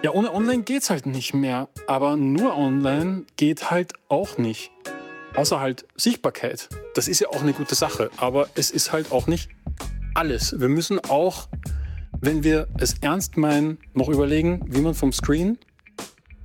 Ja, ohne Online geht's halt nicht mehr. Aber nur online geht halt auch nicht. Außer halt Sichtbarkeit. Das ist ja auch eine gute Sache. Aber es ist halt auch nicht alles. Wir müssen auch, wenn wir es ernst meinen, noch überlegen, wie man vom Screen